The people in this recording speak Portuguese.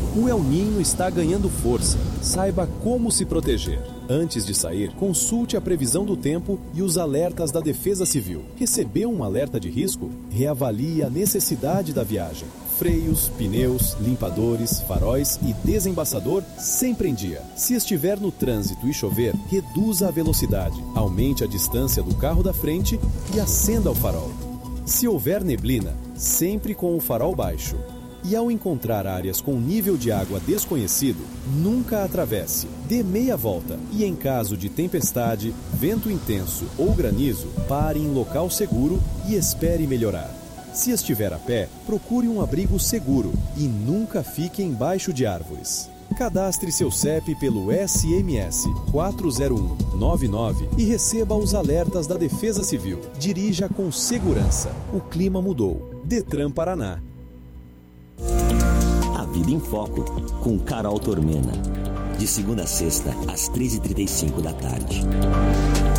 O El Niño está ganhando força. Saiba como se proteger. Antes de sair, consulte a previsão do tempo e os alertas da Defesa Civil. Recebeu um alerta de risco? Reavalie a necessidade da viagem. Freios, pneus, limpadores, faróis e desembaçador sempre em dia. Se estiver no trânsito e chover, reduza a velocidade, aumente a distância do carro da frente e acenda o farol. Se houver neblina, sempre com o farol baixo. E ao encontrar áreas com nível de água desconhecido, nunca atravesse. Dê meia volta e, em caso de tempestade, vento intenso ou granizo, pare em local seguro e espere melhorar. Se estiver a pé, procure um abrigo seguro e nunca fique embaixo de árvores. Cadastre seu CEP pelo SMS 40199 e receba os alertas da Defesa Civil. Dirija com segurança. O clima mudou. Detran Paraná. A Vida em Foco, com Carol Tormena. De segunda a sexta, às 13h35 da tarde.